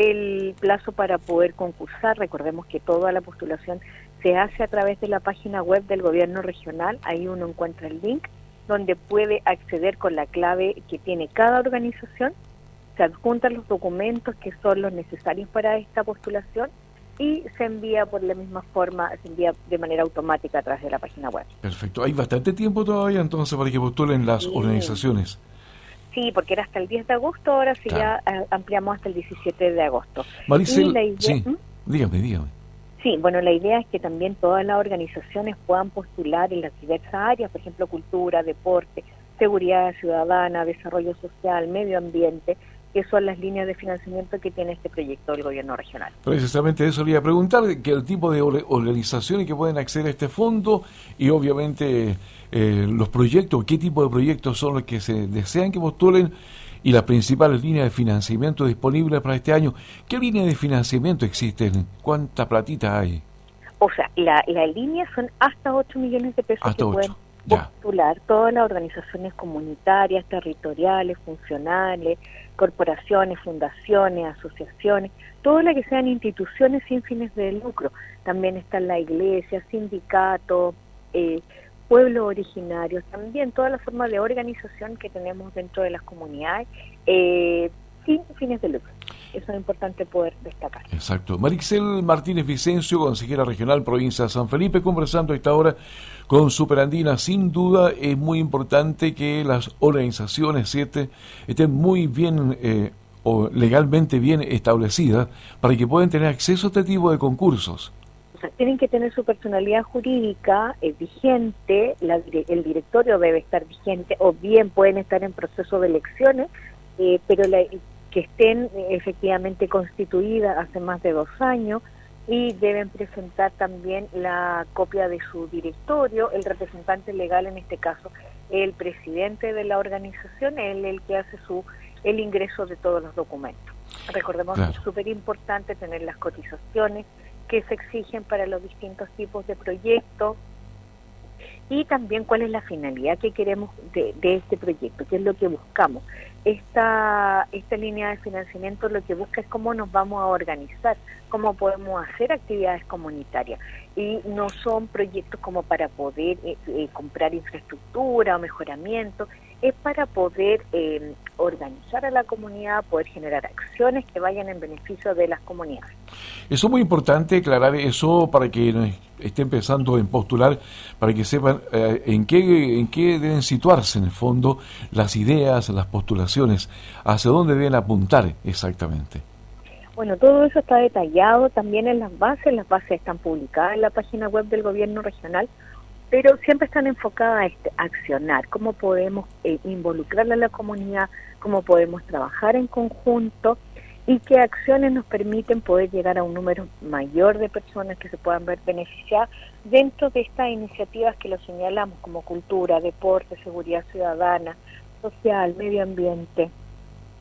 el plazo para poder concursar. Recordemos que toda la postulación se hace a través de la página web del Gobierno Regional. Ahí uno encuentra el link donde puede acceder con la clave que tiene cada organización. Se adjuntan los documentos que son los necesarios para esta postulación y se envía por la misma forma, se envía de manera automática a través de la página web. Perfecto. Hay bastante tiempo todavía entonces para que postulen las sí. organizaciones. Sí, porque era hasta el diez de agosto, ahora sí claro. ya ampliamos hasta el diecisiete de agosto. Maricel, la idea, sí, ¿Mm? dígame, dígame. Sí, bueno, la idea es que también todas las organizaciones puedan postular en las diversas áreas, por ejemplo, cultura, deporte, seguridad ciudadana, desarrollo social, medio ambiente, que son las líneas de financiamiento que tiene este proyecto del Gobierno Regional. Precisamente eso le iba a preguntar, que el tipo de organizaciones que pueden acceder a este fondo y obviamente eh, los proyectos, qué tipo de proyectos son los que se desean que postulen y las principales líneas de financiamiento disponibles para este año. ¿Qué líneas de financiamiento existen? ¿Cuánta platita hay? O sea, la, la línea son hasta ocho millones de pesos hasta que ocho. pueden postular ya. Todas las organizaciones comunitarias, territoriales, funcionales, corporaciones, fundaciones, asociaciones, todo lo que sean instituciones sin fines de lucro. También están la iglesia, sindicatos, eh, pueblos originarios, también toda la forma de organización que tenemos dentro de las comunidades eh, sin fines de lucro. Eso es importante poder destacar. Exacto. Maricel Martínez Vicencio, consejera regional provincia de San Felipe, conversando a esta hora con Superandina. Sin duda es muy importante que las organizaciones siete estén muy bien eh, o legalmente bien establecidas para que puedan tener acceso a este tipo de concursos. O sea, tienen que tener su personalidad jurídica eh, vigente, la, el directorio debe estar vigente, o bien pueden estar en proceso de elecciones, eh, pero la que estén efectivamente constituidas hace más de dos años y deben presentar también la copia de su directorio. El representante legal, en este caso el presidente de la organización, él el que hace su el ingreso de todos los documentos. Recordemos claro. que es súper importante tener las cotizaciones que se exigen para los distintos tipos de proyectos y también cuál es la finalidad que queremos de, de este proyecto, qué es lo que buscamos. Esta, esta línea de financiamiento lo que busca es cómo nos vamos a organizar, cómo podemos hacer actividades comunitarias. Y no son proyectos como para poder eh, eh, comprar infraestructura o mejoramiento, es para poder eh, organizar a la comunidad, poder generar acciones que vayan en beneficio de las comunidades. Eso es muy importante, aclarar eso para que estén pensando en postular, para que sepan eh, en qué en qué deben situarse en el fondo las ideas, las postulaciones, hacia dónde deben apuntar exactamente. Bueno, todo eso está detallado también en las bases, las bases están publicadas en la página web del Gobierno Regional, pero siempre están enfocadas a este, accionar, cómo podemos eh, involucrar a la comunidad, cómo podemos trabajar en conjunto y qué acciones nos permiten poder llegar a un número mayor de personas que se puedan ver beneficiadas dentro de estas iniciativas que lo señalamos como cultura, deporte, seguridad ciudadana, social, medio ambiente.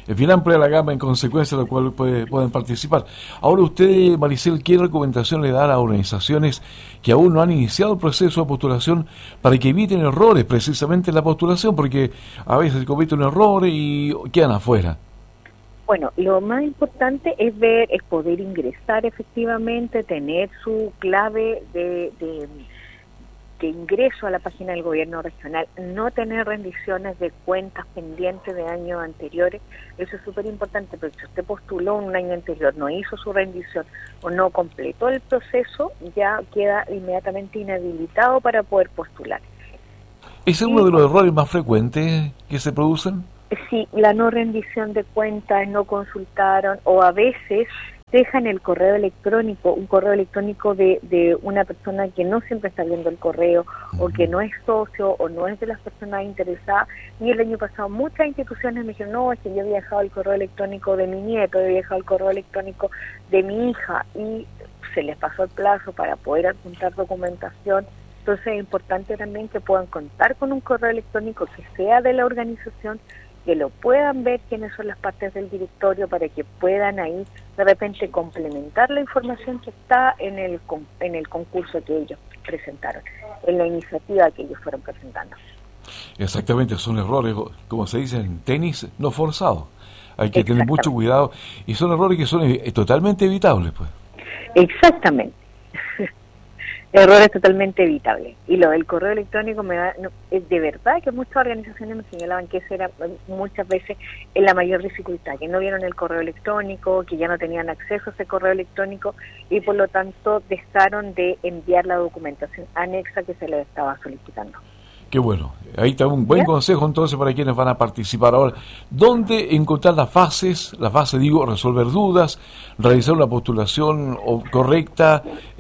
En fin, amplia la gama en consecuencia de la cual puede, pueden participar. Ahora usted, Maricel, ¿qué recomendación le da a organizaciones que aún no han iniciado el proceso de postulación para que eviten errores precisamente en la postulación? Porque a veces se cometen errores y quedan afuera. Bueno, lo más importante es ver, es poder ingresar efectivamente, tener su clave de... de de ingreso a la página del gobierno regional, no tener rendiciones de cuentas pendientes de años anteriores. Eso es súper importante, porque si usted postuló un año anterior, no hizo su rendición o no completó el proceso, ya queda inmediatamente inhabilitado para poder postular. ¿Ese es uno de los errores más frecuentes que se producen? Sí, la no rendición de cuentas, no consultaron, o a veces dejan el correo electrónico, un correo electrónico de, de una persona que no siempre está viendo el correo, uh-huh. o que no es socio, o no es de las personas interesadas. Y el año pasado muchas instituciones me dijeron, no, es que yo había dejado el correo electrónico de mi nieto, había dejado el correo electrónico de mi hija, y se les pasó el plazo para poder adjuntar documentación. Entonces es importante también que puedan contar con un correo electrónico que sea de la organización, que lo puedan ver quiénes son las partes del directorio, para que puedan ahí de repente complementar la información que está en el en el concurso que ellos presentaron, en la iniciativa que ellos fueron presentando. Exactamente, son errores, como se dice en tenis, no forzados. Hay que tener mucho cuidado, y son errores que son eh, totalmente evitables, pues. Exactamente. Errores totalmente evitables. Y lo del correo electrónico, me da, no, es de verdad que muchas organizaciones me señalaban que eso era muchas veces en la mayor dificultad, que no vieron el correo electrónico, que ya no tenían acceso a ese correo electrónico y por lo tanto dejaron de enviar la documentación anexa que se les estaba solicitando. Qué bueno. Ahí está un buen ¿Ya? consejo entonces para quienes van a participar. Ahora, ¿dónde encontrar las fases? Las fases, digo, resolver dudas, realizar una postulación correcta,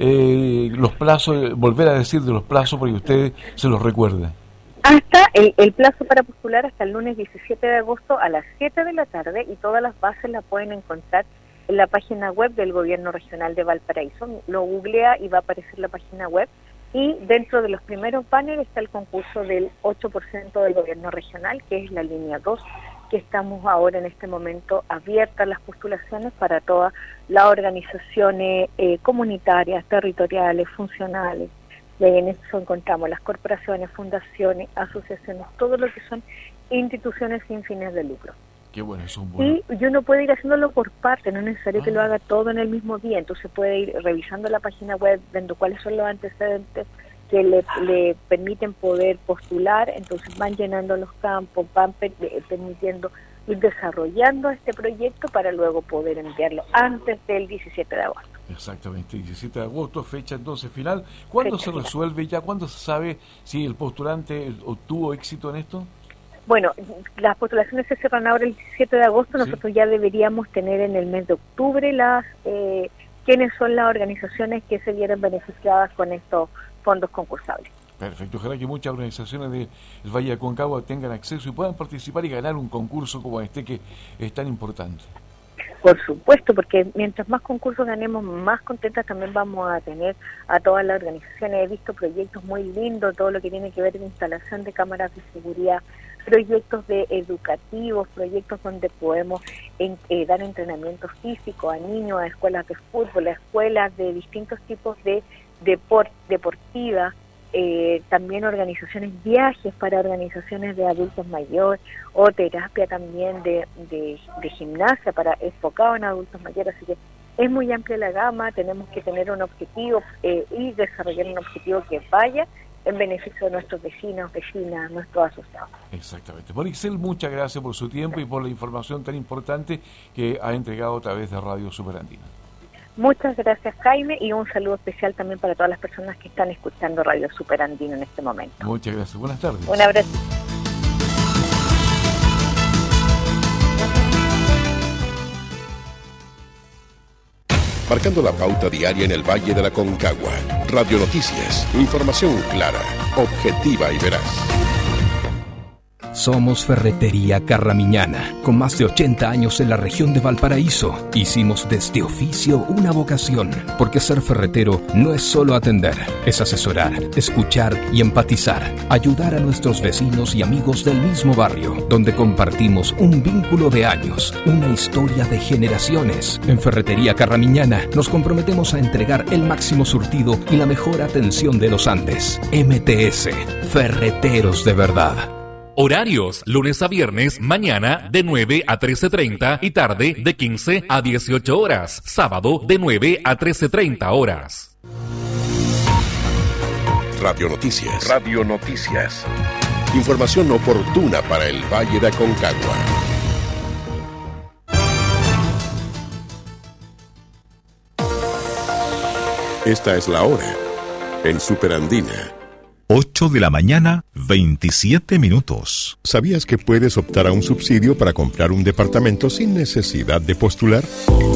eh, los plazos, volver a decir de los plazos para que usted se los recuerde. Hasta el, el plazo para postular hasta el lunes diecisiete de agosto a las siete de la tarde, y todas las bases las pueden encontrar en la página web del Gobierno Regional de Valparaíso. Lo googlea y va a aparecer la página web. Y dentro de los primeros banners está el concurso del ocho por ciento del gobierno regional, que es la línea dos, que estamos ahora en este momento abiertas las postulaciones para todas las organizaciones eh, comunitarias, territoriales, funcionales. Y ahí en eso encontramos las corporaciones, fundaciones, asociaciones, todo lo que son instituciones sin fines de lucro. Qué bueno, es un buen... Y uno puede ir haciéndolo por parte, no es necesario ah. que lo haga todo en el mismo día, entonces puede ir revisando la página web, viendo cuáles son los antecedentes que le, le permiten poder postular, entonces van llenando los campos, van per, permitiendo ir desarrollando este proyecto para luego poder enviarlo antes del diecisiete de agosto. Exactamente, diecisiete de agosto, fecha entonces final. ¿Cuándo fecha se final. resuelve ya? ¿Cuándo se sabe si el postulante obtuvo éxito en esto? Bueno, las postulaciones se cierran ahora el diecisiete de agosto, ¿sí? Nosotros ya deberíamos tener en el mes de octubre las eh, quiénes son las organizaciones que se vieron beneficiadas con estos fondos concursables. Perfecto, ojalá que muchas organizaciones del Valle de Aconcagua tengan acceso y puedan participar y ganar un concurso como este que es tan importante. Por supuesto, porque mientras más concursos ganemos, más contentas también vamos a tener a todas las organizaciones. He visto proyectos muy lindos, todo lo que tiene que ver con instalación de cámaras de seguridad, proyectos de educativos, proyectos donde podemos en, eh, dar entrenamiento físico a niños, a escuelas de fútbol, a escuelas de distintos tipos de deport, deportivas, eh, también organizaciones, viajes para organizaciones de adultos mayores o terapia también de, de, de gimnasia para enfocado en adultos mayores, así que es muy amplia la gama, tenemos que tener un objetivo eh, y desarrollar un objetivo que vaya en beneficio de nuestros vecinos, vecinas, nuestros asociados. Exactamente. Maricel, muchas gracias por su tiempo y por la información tan importante que ha entregado a través de Radio Superandina. Muchas gracias, Jaime, y un saludo especial también para todas las personas que están escuchando Radio Superandino en este momento. Muchas gracias. Buenas tardes. Un abrazo. Marcando la pauta diaria en el Valle de la Aconcagua. Radio Noticias. Información clara, objetiva y veraz. Somos Ferretería Carramiñana, con más de ochenta años en la región de Valparaíso. Hicimos de este oficio una vocación, porque ser ferretero no es solo atender, es asesorar, escuchar y empatizar, ayudar a nuestros vecinos y amigos del mismo barrio, donde compartimos un vínculo de años, una historia de generaciones. En Ferretería Carramiñana nos comprometemos a entregar el máximo surtido y la mejor atención de los Andes. M T S, Ferreteros de verdad. Horarios, lunes a viernes, mañana de nueve a trece treinta y tarde de quince a dieciocho horas. Sábado de nueve a trece treinta horas. Radio Noticias. Radio Noticias. Información oportuna para el Valle de Aconcagua. Esta es la hora en Superandina. ocho de la mañana, veintisiete minutos. ¿Sabías que puedes optar a un subsidio para comprar un departamento sin necesidad de postular?